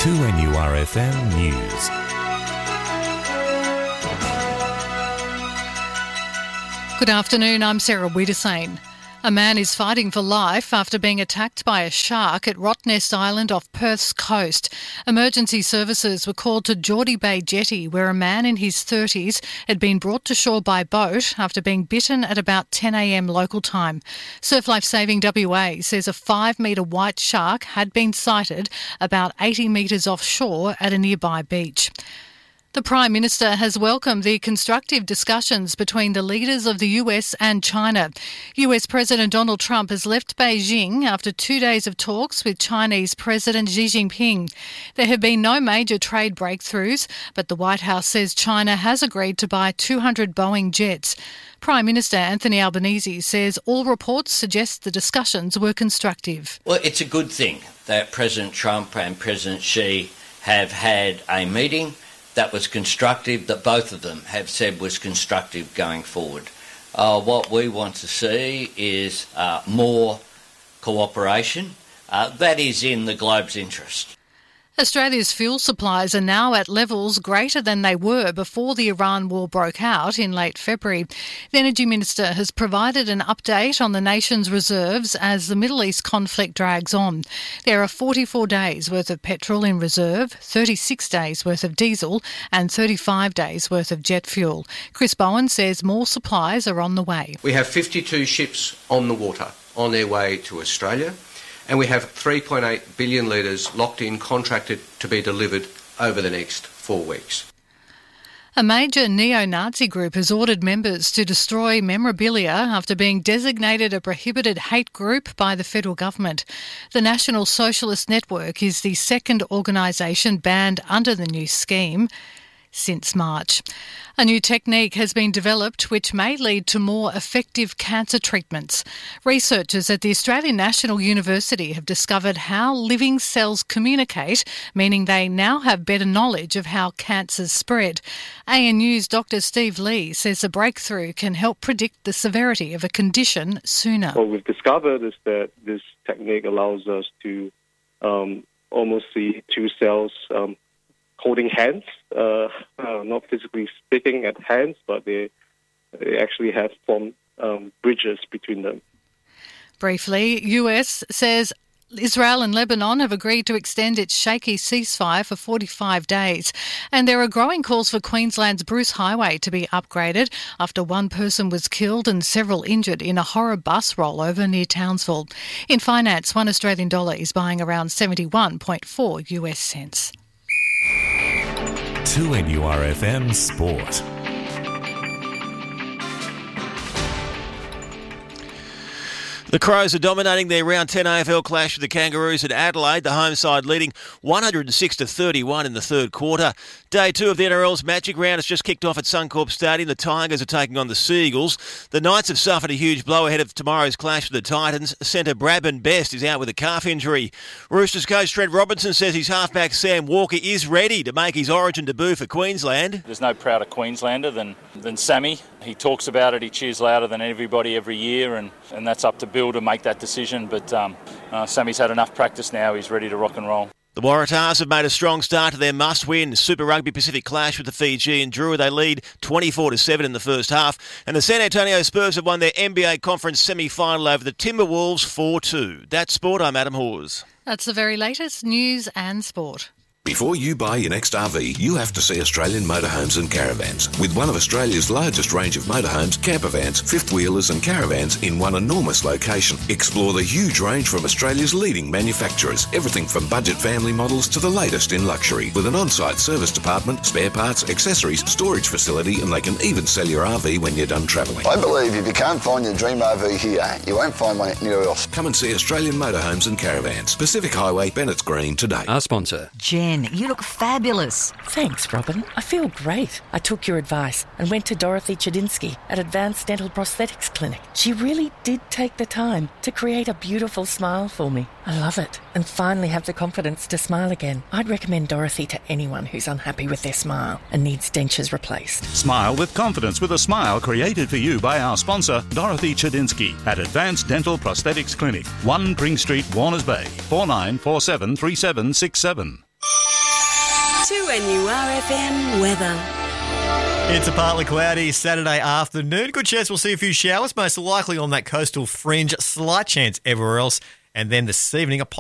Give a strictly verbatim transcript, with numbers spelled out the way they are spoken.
two N U R F M News. Good afternoon, I'm Sarah Wiedersane. A man is fighting for life after being attacked by a shark at Rottnest Island off Perth's coast. Emergency services were called to Geordie Bay Jetty, where a man in his thirties had been brought to shore by boat after being bitten at about ten a m local time. Surf Life Saving W A says a five metre white shark had been sighted about eighty metres offshore at a nearby beach. The Prime Minister has welcomed the constructive discussions between the leaders of the U S and China. U S President Donald Trump has left Beijing after two days of talks with Chinese President Xi Jinping. There have been no major trade breakthroughs, but the White House says China has agreed to buy two hundred Boeing jets. Prime Minister Anthony Albanese says all reports suggest the discussions were constructive. Well, it's a good thing that President Trump and President Xi have had a meeting that was constructive, that both of them have said was constructive going forward. Uh, what we want to see is uh, more cooperation. Uh, that is in the globe's interest. Australia's fuel supplies are now at levels greater than they were before the Iran war broke out in late February. The Energy Minister has provided an update on the nation's reserves as the Middle East conflict drags on. There are forty-four days worth of petrol in reserve, thirty-six days worth of diesel and thirty-five days worth of jet fuel. Chris Bowen says more supplies are on the way. We have fifty-two ships on the water on their way to Australia, and we have three point eight billion litres locked in, contracted to be delivered over the next four weeks. A major neo-Nazi group has ordered members to destroy memorabilia after being designated a prohibited hate group by the federal government. The National Socialist Network is the second organisation banned under the new scheme since March. A new technique has been developed which may lead to more effective cancer treatments. Researchers at the Australian National University have discovered how living cells communicate, meaning they now have better knowledge of how cancers spread. A N U's Doctor Steve Lee says the breakthrough can help predict the severity of a condition sooner. What we've discovered is that this technique allows us to um, almost see two cells um, holding hands, uh, uh, not physically speaking at hands, but they, they actually have formed um, bridges between them. Briefly, U S says Israel and Lebanon have agreed to extend its shaky ceasefire for forty-five days. And there are growing calls for Queensland's Bruce Highway to be upgraded after one person was killed and several injured in a horror bus rollover near Townsville. In finance, one Australian dollar is buying around seventy-one point four U S cents. two N U R F M Sport. The Crows are dominating their round ten A F L clash with the Kangaroos at Adelaide, the home side leading one hundred six to thirty-one in the third quarter. Day two of the N R L's Magic Round has just kicked off at Suncorp Stadium. The Tigers are taking on the Seagulls. The Knights have suffered a huge blow ahead of tomorrow's clash with the Titans. Centre Bradman Best is out with a calf injury. Roosters coach Trent Robinson says his halfback Sam Walker is ready to make his origin debut for Queensland. There's no prouder Queenslander than, than Sammy. He talks about it, he cheers louder than everybody every year, and, and that's up to Bill to make that decision. But um, uh, Sammy's had enough practice now, he's ready to rock and roll. The Waratahs have made a strong start to their must-win Super Rugby Pacific clash with the Fijian Drua. They lead twenty-four to seven in the first half. And the San Antonio Spurs have won their N B A Conference semi-final over the Timberwolves four two. That's sport, I'm Adam Hawes. That's the very latest news and sport. Before you buy your next R V, you have to see Australian Motorhomes and Caravans. With one of Australia's largest range of motorhomes, campervans, fifth-wheelers and caravans in one enormous location. Explore the huge range from Australia's leading manufacturers. Everything from budget family models to the latest in luxury. With an on-site service department, spare parts, accessories, storage facility, and they can even sell your R V when you're done travelling. I believe if you can't find your dream R V here, you won't find one anywhere else. Come and see Australian Motorhomes and Caravans. Pacific Highway, Bennett's Green today. Our sponsor. Jen, you look fabulous. Thanks, Robin. I feel great. I took your advice and went to Dorothy Chedinsky at Advanced Dental Prosthetics Clinic. She really did take the time to create a beautiful smile for me. I love it. And finally have the confidence to smile again. I'd recommend Dorothy to anyone who's unhappy with their smile and needs dentures replaced. Smile with confidence with a smile created for you by our sponsor, Dorothy Chedinsky at Advanced Dental Prosthetics Clinic, one Pring Street, Warners Bay, four nine four seven three seven six seven. two N U R F M weather. It's a partly cloudy Saturday afternoon. Good chance we'll see a few showers, most likely on that coastal fringe. Slight chance everywhere else. And then this evening, a